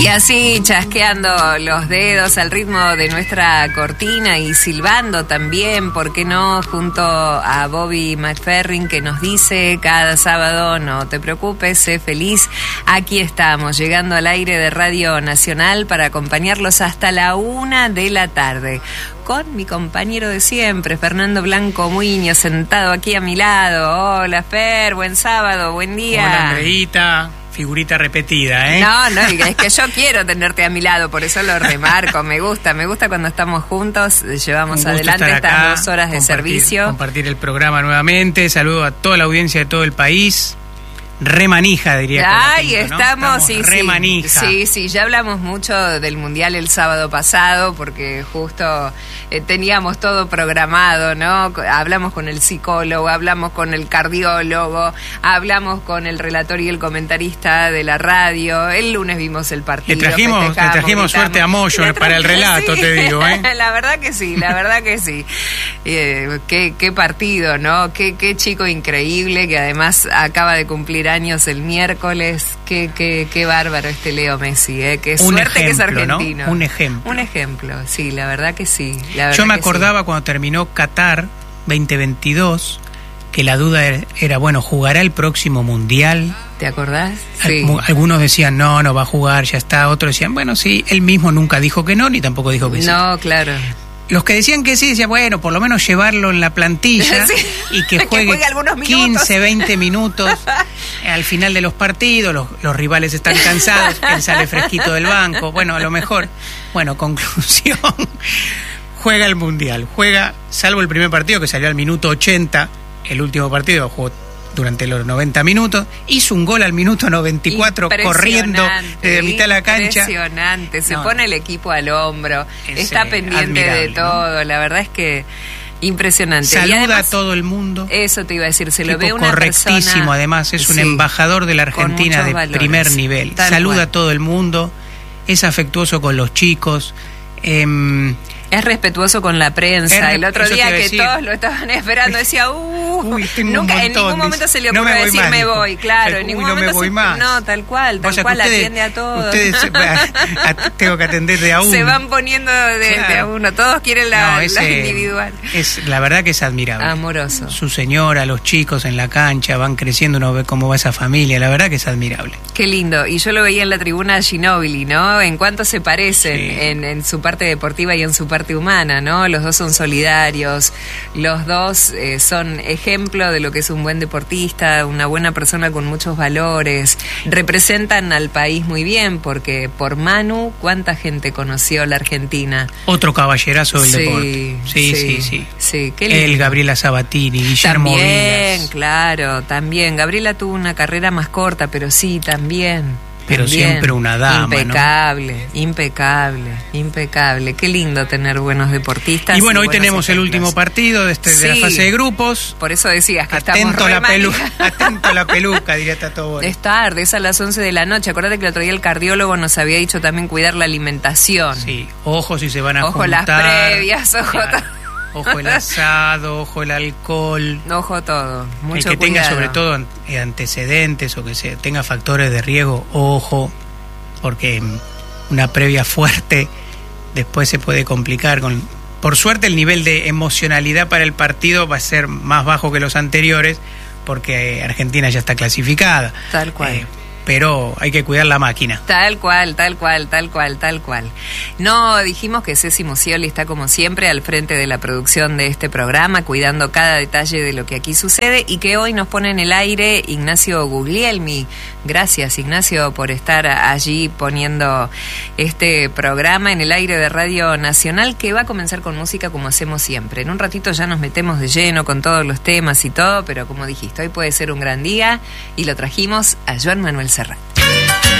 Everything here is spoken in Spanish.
Y así, chasqueando los dedos al ritmo de nuestra cortina y silbando también, ¿por qué no? Junto a Bobby McFerrin, que nos dice cada sábado, no te preocupes, sé feliz. Aquí estamos, llegando al aire de Radio Nacional para acompañarlos hasta la 1 de la tarde. Con mi compañero de siempre, Fernando Blanco Muñoz, sentado aquí a mi lado. Hola, Fer, buen sábado, buen día. Hola, Andreita. Figurita repetida, ¿eh? No, es que yo quiero tenerte a mi lado, por eso lo remarco. Me gusta cuando estamos juntos, llevamos adelante estas 2 horas de servicio. Compartir el programa nuevamente. Saludo a toda la audiencia de todo el país. Remanija, diría. Ahí estamos, sí, remanija. Sí, ya hablamos mucho del Mundial el sábado pasado, porque justo teníamos todo programado, ¿no? Hablamos con el psicólogo, hablamos con el cardiólogo, hablamos con el relator y el comentarista de la radio. El lunes vimos el partido. Le trajimos suerte a Moyo para el relato, sí. Te digo, ¿eh? La verdad que sí. Qué partido, ¿no? Qué chico increíble, que además acaba de cumplir años el miércoles. Qué bárbaro este Leo Messi, qué suerte que es argentino, ¿no? Un ejemplo, sí, la verdad que sí. Yo me acordaba cuando terminó Qatar 2022 que la duda era, bueno, ¿jugará el próximo Mundial? ¿Te acordás? Sí. Algunos decían, no va a jugar, ya está. Otros decían, bueno, sí, él mismo nunca dijo que no, ni tampoco dijo que sí. No, claro. Los que decían que sí, decían, bueno, por lo menos llevarlo en la plantilla, sí, y que juegue 15, 20 minutos al final de los partidos, los rivales están cansados, él sale fresquito del banco, bueno, a lo mejor. Bueno, conclusión, juega el Mundial, salvo el primer partido que salió al minuto 80, el último partido jugó durante los 90 minutos, hizo un gol al minuto 94 corriendo desde mitad de la cancha. Impresionante, se pone el equipo al hombro, está pendiente de todo, la verdad es que impresionante. Saluda además, a todo el mundo. Eso te iba a decir, se lo ve una correctísimo, persona, además es un embajador de la Argentina de valores, primer nivel. Saluda a todo el mundo, es afectuoso con los chicos, es respetuoso con la prensa. El otro día que todos lo estaban esperando, decía, nunca, en ningún momento se le ocurre decir me voy, claro, en ningún momento no, tal cual, atiende a todos. Ustedes tengo que atender de a uno. Se van poniendo de a uno, todos quieren la individual. La verdad que es admirable. Amoroso. Su señora, los chicos en la cancha, van creciendo, uno ve cómo va esa familia, la verdad que es admirable. Qué lindo, y yo lo veía en la tribuna a Ginóbili, ¿no? En cuánto se parecen en su parte deportiva y en su parte humana, ¿no? Los dos son solidarios, los dos son ejemplo de lo que es un buen deportista, una buena persona con muchos valores, representan al país muy bien, porque por Manu, ¿cuánta gente conoció la Argentina? Otro caballerazo del deporte. Sí, qué lindo. Gabriela Sabatini, Guillermo Vilas. Claro, también. Gabriela tuvo una carrera más corta, pero sí, también. Pero siempre una dama, impecable. Qué lindo tener buenos deportistas. Y bueno, hoy tenemos el último partido de la fase de grupos. Por eso decías que atento a la peluca, diría Tato Bora. Es tarde, es a las 11 de la noche. Acordate que el otro día el cardiólogo nos había dicho también cuidar la alimentación. Sí, ojo si se van a juntar. Ojo las previas, Ojo el asado, ojo el alcohol. Ojo todo, mucho el que cuidado. tenga sobre todo antecedentes o que tenga factores de riesgo, ojo, porque una previa fuerte después se puede complicar. Por suerte el nivel de emocionalidad para el partido va a ser más bajo que los anteriores, porque Argentina ya está clasificada. Tal cual. Pero hay que cuidar la máquina. Tal cual. No, dijimos que Ceci Musioli está como siempre al frente de la producción de este programa, cuidando cada detalle de lo que aquí sucede, y que hoy nos pone en el aire Ignacio Guglielmi. Gracias, Ignacio, por estar allí poniendo este programa en el aire de Radio Nacional, que va a comenzar con música como hacemos siempre. En un ratito ya nos metemos de lleno con todos los temas y todo, pero como dijiste, hoy puede ser un gran día, y lo trajimos a Joan Manuel Serrat.